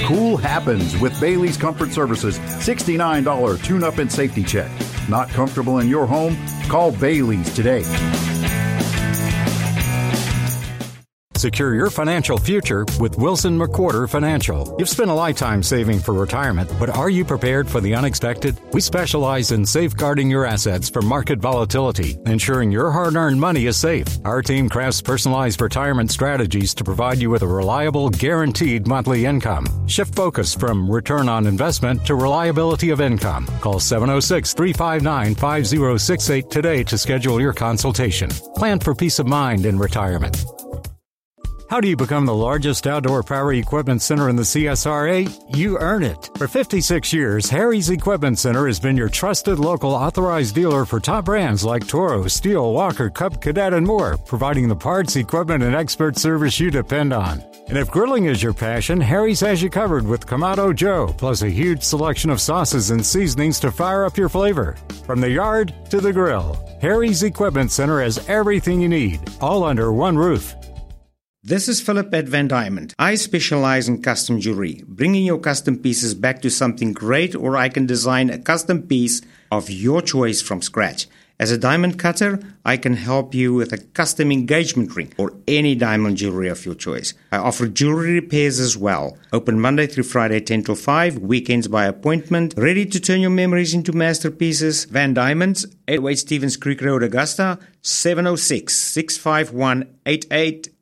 Cool happens with Bailey's Comfort Services $69 tune-up and safety check. Not comfortable in your home? Call Bailey's today. Secure your financial future with Wilson McWhorter Financial. You've spent a lifetime saving for retirement, but are you prepared for the unexpected? We specialize in safeguarding your assets from market volatility, ensuring your hard-earned money is safe. Our team crafts personalized retirement strategies to provide you with a reliable, guaranteed monthly income. Shift focus from return on investment to reliability of income. Call 706-359-5068 today to schedule your consultation. Plan for peace of mind in retirement. How do you become the largest outdoor power equipment center in the CSRA? You earn it. For 56 years, Harry's Equipment Center has been your trusted local authorized dealer for top brands like Toro, Steel, Walker, Cub, Cadet, and more, providing the parts, equipment, and expert service you depend on. And if grilling is your passion, Harry's has you covered with Kamado Joe, plus a huge selection of sauces and seasonings to fire up your flavor. From the yard to the grill, Harry's Equipment Center has everything you need, all under one roof. This is Philip at Van Diamond. I specialize in custom jewelry, bringing your custom pieces back to something great, or I can design a custom piece of your choice from scratch. As a diamond cutter, I can help you with a custom engagement ring or any diamond jewelry of your choice. I offer jewelry repairs as well. Open Monday through Friday 10 till 5, weekends by appointment. Ready to turn your memories into masterpieces? Van Diamonds, 808 Stevens Creek Road, Augusta, 706-651-8889.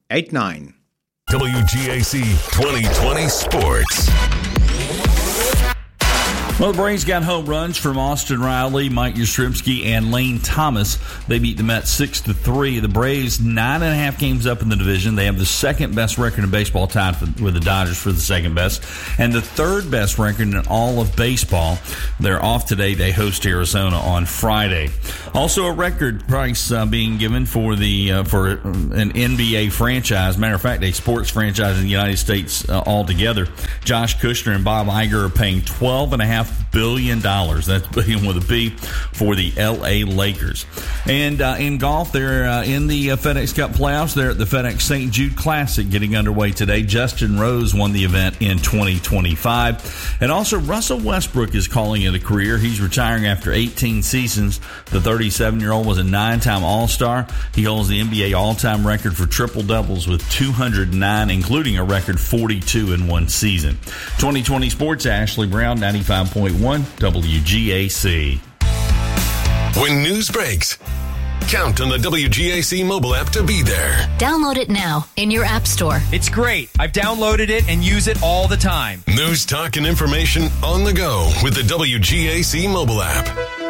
WGAC 2020 Sports. Well, the Braves got home runs from Austin Riley, Mike Yastrzemski, and Lane Thomas. They beat the Mets 6-3. The Braves 9.5 games up in the division. They have the second best record in baseball, tied with the Dodgers for the second best, and the third best record in all of baseball. They're off today. They host Arizona on Friday. Also, a record price being given for an NBA franchise. Matter of fact, a sports franchise in the United States altogether. Josh Kushner and Bob Iger are paying $12.5 billion. That's billion with a B for the L.A. Lakers. And in golf, they're in the FedEx Cup playoffs. They're at the FedEx St. Jude Classic getting underway today. Justin Rose won the event in 2025. And also, Russell Westbrook is calling it a career. He's retiring after 18 seasons. The 37-year-old was a 9-time All-Star. He holds the NBA all-time record for triple-doubles with 209, including a record 42 in one season. 2020 Sports, Ashley Brown, 95.1 WGAC. When news breaks, count on the WGAC mobile app to be there. Download it now in your app store. It's great. I've downloaded it and use it all the time. News, talk, and information on the go with the WGAC mobile app.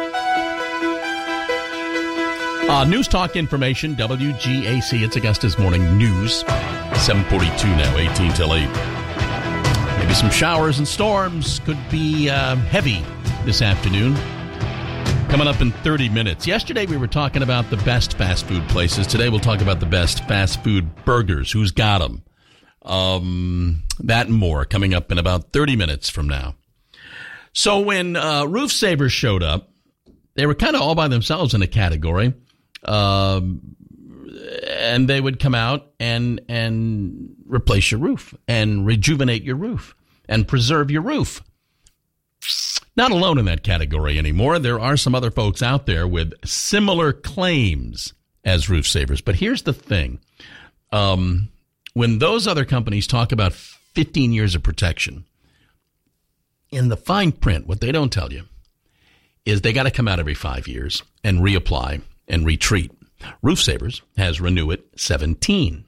News, talk, information, WGAC. It's Augusta's Morning News. 7:42 now, 18 till 8. Maybe some showers and storms could be heavy this afternoon. Coming up in 30 minutes. Yesterday we were talking about the best fast food places. Today we'll talk about the best fast food burgers. Who's got them? That and more coming up in about 30 minutes from now. So when Roof Savers showed up, they were kind of all by themselves in a category. And they would come out and replace your roof and rejuvenate your roof and preserve your roof. Not alone in that category anymore. There are some other folks out there with similar claims as Roof Savers. But here's the thing. When those other companies talk about 15 years of protection, in the fine print, what they don't tell you is they got to come out every 5 years and reapply and retreat. Roof Savers has Renew It 17.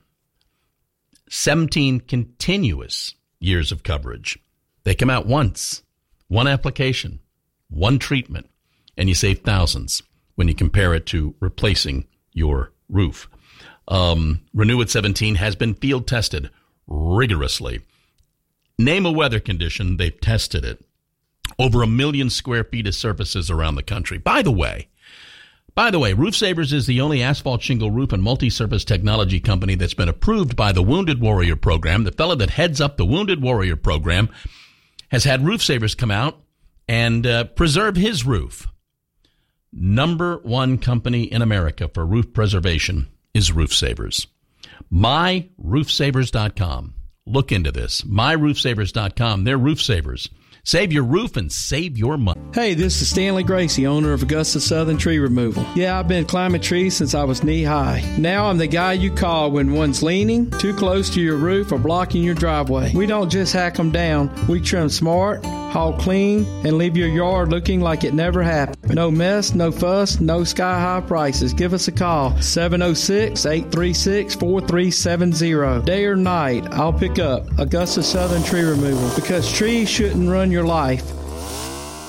17 continuous years of coverage. They come out once, one application, one treatment, and you save thousands when you compare it to replacing your roof. Renew It 17 has been field tested rigorously. Name a weather condition, they've tested it. Over 1 million square feet of surfaces around the country. By the way, Roof Savers is the only asphalt shingle roof and multi-surface technology company that's been approved by the Wounded Warrior Program. The fellow that heads up the Wounded Warrior Program has had Roof Savers come out and preserve his roof. Number one company in America for roof preservation is Roof Savers. MyRoofSavers.com. look into this. MyRoofSavers.com. They're roof savers. Save your roof and save your money. Hey, this is Stanley Gracie, owner of Augusta Southern Tree Removal. Yeah, I've been climbing trees since I was knee-high. Now I'm the guy you call when one's leaning, too close to your roof, or blocking your driveway. We don't just hack them down. We trim smart, haul clean, and leave your yard looking like it never happened. No mess, no fuss, no sky-high prices. Give us a call, 706-836-4370. Day or night, I'll pick up Augusta Southern Tree Removal, because trees shouldn't run your life.